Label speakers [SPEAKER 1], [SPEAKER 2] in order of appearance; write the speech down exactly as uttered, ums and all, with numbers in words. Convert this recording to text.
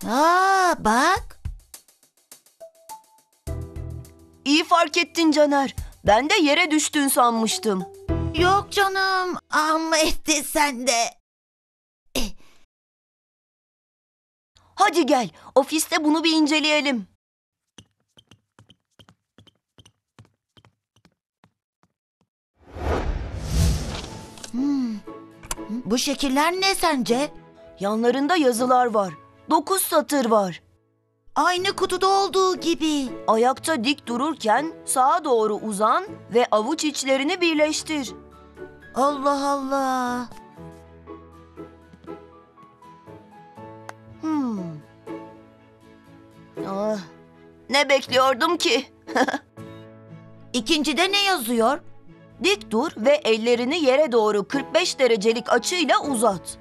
[SPEAKER 1] Aa, bak.
[SPEAKER 2] İyi fark ettin Caner. Ben de yere düştün sanmıştım.
[SPEAKER 1] Yok canım. Amma etti sen de.
[SPEAKER 2] Hadi gel, ofiste bunu bir inceleyelim.
[SPEAKER 1] Hmm. Bu şekiller ne sence?
[SPEAKER 2] Yanlarında yazılar var. Dokuz satır var.
[SPEAKER 1] Aynı kutuda olduğu gibi.
[SPEAKER 2] Ayakta dik dururken sağa doğru uzan ve avuç içlerini birleştir.
[SPEAKER 1] Allah Allah.
[SPEAKER 2] Hmm. Ah, ne bekliyordum ki?
[SPEAKER 1] İkincide ne yazıyor?
[SPEAKER 2] Dik dur ve ellerini yere doğru kırk beş derecelik açıyla uzat.